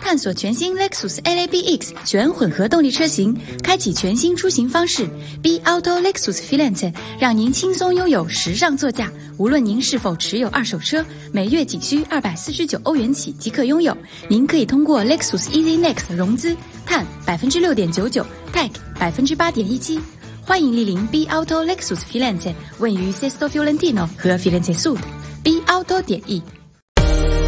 探索全新 Lexus LABX 全混合动力车型，开启全新出行方式。B Auto Lexus Filante 让您轻松拥有时尚座驾。无论您是否持有二手车，每月仅需249欧元起即可拥有。您可以通过 Lexus Easy Next 融资，碳 6.99%，Tech 8.17%。欢迎莅临 B Auto Lexus Filante， 位于 Sesto Fiorentino 和 Firenze Sud。B Auto.e